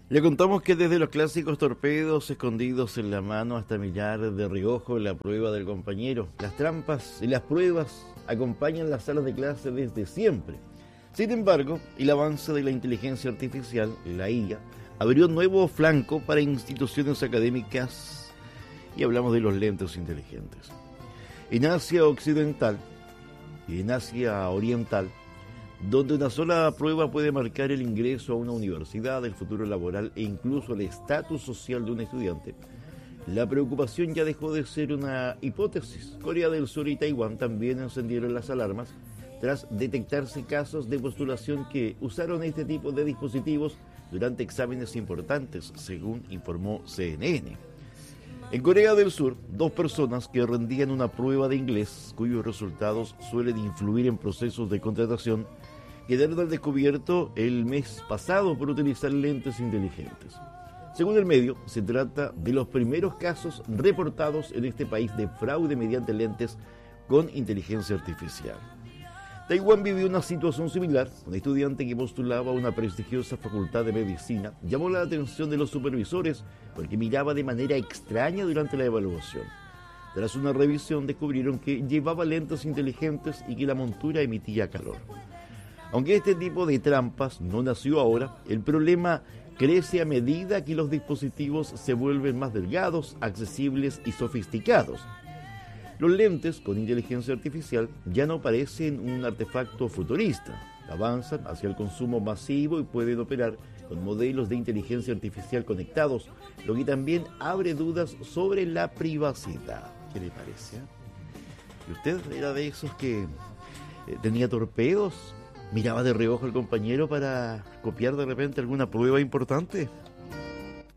Le contamos que desde los clásicos torpedos escondidos en la mano hasta mirar de reojo la prueba del compañero, las trampas y las pruebas acompañan las salas de clase desde siempre. Sin embargo, el avance de la inteligencia artificial, la IA, abrió un nuevo flanco para instituciones académicas y hablamos de los lentes inteligentes. En Asia Occidental y en Asia Oriental, donde una sola prueba puede marcar el ingreso a una universidad, el futuro laboral e incluso el estatus social de un estudiante, la preocupación ya dejó de ser una hipótesis. Corea del Sur y Taiwán también encendieron las alarmas tras detectarse casos de postulación que usaron este tipo de dispositivos durante exámenes importantes, según informó CNN. En Corea del Sur, 2 personas que rendían una prueba de inglés, cuyos resultados suelen influir en procesos de contratación, quedaron al descubierto el mes pasado por utilizar lentes inteligentes. Según el medio, se trata de los primeros casos reportados en este país de fraude mediante lentes con inteligencia artificial. Taiwán vivió una situación similar. Un estudiante que postulaba a una prestigiosa facultad de medicina llamó la atención de los supervisores porque miraba de manera extraña durante la evaluación. Tras una revisión descubrieron que llevaba lentes inteligentes y que la montura emitía calor. Aunque este tipo de trampas no nació ahora, el problema crece a medida que los dispositivos se vuelven más delgados, accesibles y sofisticados. Los lentes con inteligencia artificial ya no parecen un artefacto futurista. Avanzan hacia el consumo masivo y pueden operar con modelos de inteligencia artificial conectados, lo que también abre dudas sobre la privacidad. ¿Qué le parece? ¿Y usted era de esos que tenía torpedos? ¿Miraba de reojo al compañero para copiar de repente alguna prueba importante?